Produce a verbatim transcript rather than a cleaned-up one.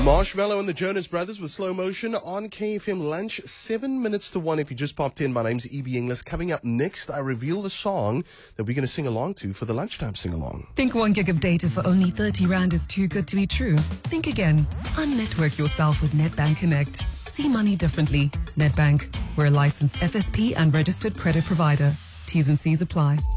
Marshmallow and the Jonas Brothers with Slow Motion on K F M Lunch, seven minutes to one. If you just popped in, my name's E B Inglis. Coming up next, I reveal the song that we're going to sing along to for the lunchtime sing-along. Think one gig of data for only thirty rand is too good to be true? Think again. Unnetwork yourself with Netbank Connect. See money differently. Netbank. We're a licensed F S P and registered credit provider. T's and C's apply.